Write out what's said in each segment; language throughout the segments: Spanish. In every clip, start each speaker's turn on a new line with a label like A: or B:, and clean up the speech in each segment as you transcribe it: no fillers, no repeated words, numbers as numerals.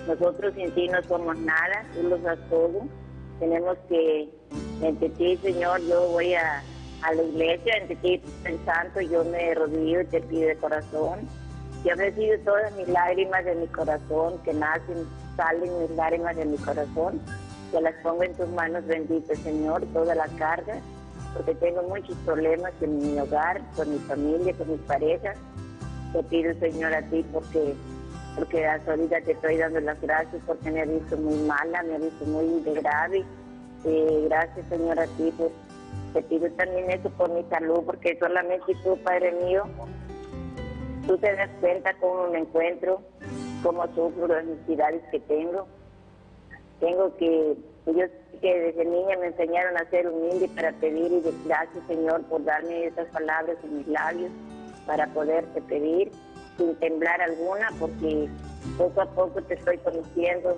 A: Nosotros sin ti no somos nada, tú los das todo. Tenemos que, entre ti, Señor, yo voy a la iglesia, entre ti, el Santo, yo me arrodillo y te pido de corazón. Yo recibo todas mis lágrimas de mi corazón, que nacen, salen mis lágrimas de mi corazón. Te las pongo en tus manos benditas, Señor, toda la carga, porque tengo muchos problemas en mi hogar, con mi familia, con mis parejas. Te pido, Señor, a ti, porque hasta ahorita te estoy dando las gracias, porque me ha visto muy mala, me ha visto muy de grave. Gracias, Señor, a ti, pues te pido también eso por mi salud, porque solamente tú, Padre mío, tú te das cuenta cómo me encuentro, cómo sufro las necesidades que tengo. Yo sé que desde niña me enseñaron a ser humilde para pedir y decir gracias, Señor, por darme esas palabras en mis labios para poderte pedir sin temblar alguna, porque poco a poco te estoy conociendo,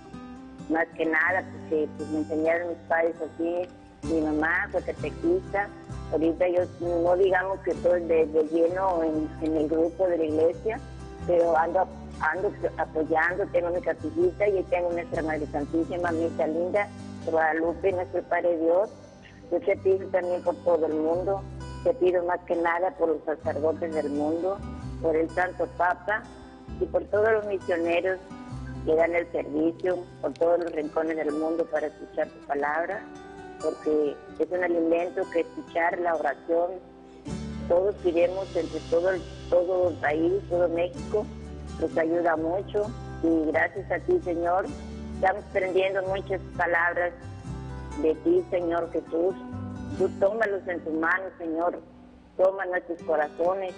A: más que nada, porque pues, me enseñaron mis padres así, mi mamá fue catequista. Ahorita yo no digamos que estoy de lleno en el grupo de la iglesia, pero ando apoyando, tengo mi catequista y tengo nuestra Madre Santísima, Mamita Linda, Guadalupe, nuestro Padre Dios. Yo te pido también por todo el mundo, te pido más que nada por los sacerdotes del mundo, por el Santo Papa y por todos los misioneros que dan el servicio, por todos los rincones del mundo para escuchar tu palabra, porque es un alimento que escuchar la oración, todos queremos entre todo el país, todo México, nos ayuda mucho y gracias a ti, Señor, estamos aprendiendo muchas palabras de ti, Señor Jesús. Tú tómalos en tus manos, Señor, toma nuestros corazones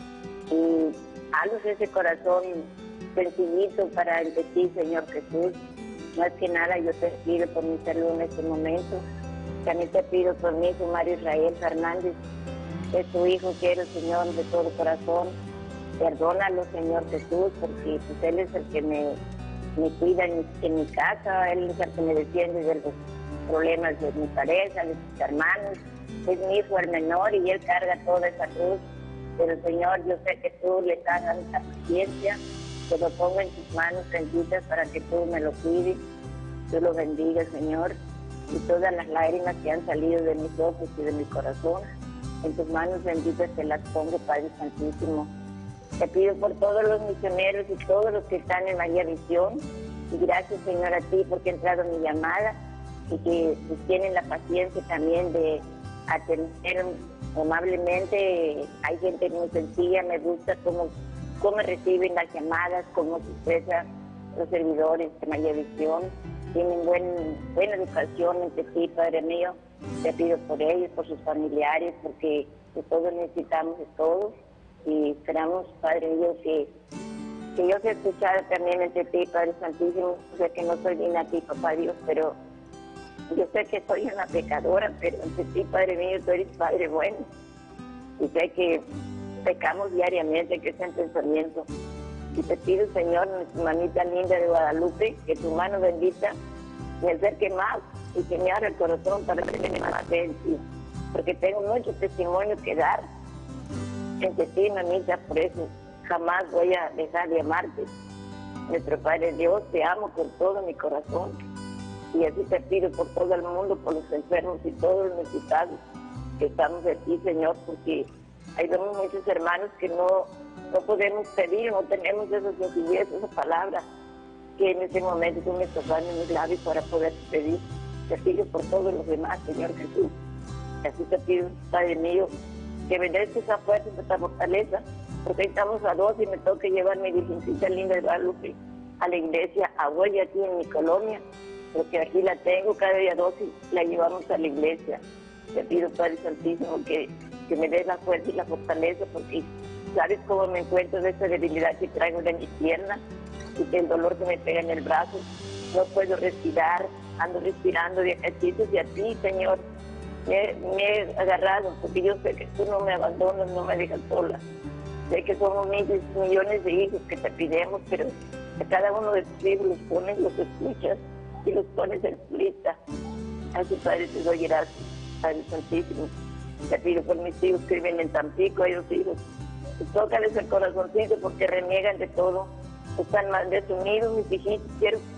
A: y haznos ese corazón sencillito para ante ti, Señor Jesús. Más que nada yo te pido por mi salud en este momento. También te pido por mi hijo Mario Israel Fernández, que es tu hijo, quiero, Señor, de todo corazón. Perdónalo, Señor Jesús, porque pues, Él es el que me cuida en mi casa, Él es el que me defiende de los problemas de mi pareja, de sus hermanos. Es mi hijo el menor y Él carga toda esa cruz. Pero, Señor, yo sé que tú le das esa paciencia, te lo pongo en tus manos benditas para que tú me lo cuides, tú lo bendigas, Señor. Y todas las lágrimas que han salido de mis ojos y de mi corazón, en tus manos benditas te las pongo, Padre Santísimo. Te pido por todos los misioneros y todos los que están en María Visión. Y gracias, Señor, a ti porque ha entrado mi llamada y que pues, tienen la paciencia también de atender amablemente. Hay gente muy sencilla, me gusta cómo reciben las llamadas, cómo se expresan los servidores de María Visión. Tienen buena educación entre ti, Padre mío. Te pido por ellos, por sus familiares, porque todos necesitamos de todos. Y esperamos, Padre mío, que yo sea escuchada también entre ti, Padre Santísimo. Sé que no soy digna a ti, Papá Dios, pero yo sé que soy una pecadora, pero ante ti, Padre mío, tú eres Padre bueno. Y sé que pecamos diariamente, que es en pensamiento. Y te pido, Señor, nuestra mamita linda de Guadalupe, que tu mano bendita me acerque más y que me abra el corazón para tener más fe en ti. Porque tengo mucho testimonio que dar entre ti, mamita, por eso jamás voy a dejar de amarte. Nuestro Padre Dios, te amo con todo mi corazón. Y así te pido por todo el mundo, por los enfermos y todos los necesitados que estamos de ti, Señor, porque hay muchos hermanos que no podemos pedir, no tenemos esa sencillez, esa palabra que en ese momento tú me tocas en mis labios para poder pedir. Te pido por todos los demás, Señor Jesús. Y así te pido, Padre mío, que me des esa fuerza, esa fortaleza, porque estamos a dos y me toca llevar mi virgencita linda de Guadalupe a la iglesia, a Huella, aquí en mi colonia, porque aquí la tengo cada día 2 y la llevamos a la iglesia. Te pido, Padre Santísimo, que me des la fuerza y la fortaleza, porque sabes cómo me encuentro de esa debilidad que traigo de mi pierna y que el dolor que me pega en el brazo, no puedo respirar, ando respirando de ejercicios y a ti, Señor, me he agarrado, porque yo sé que tú no me abandonas, no me dejas sola. Sé que somos miles, millones de hijos que te pidemos, pero a cada uno de tus hijos los pones, los escuchas y los pones en tu lista. Así, Padre, te doy gracias, Padre Santísimo. Te pido por mis hijos que viven en Tampico, ellos hijos. Tócales el corazoncito porque reniegan de todo. están más desunidos mis hijitos. Quiero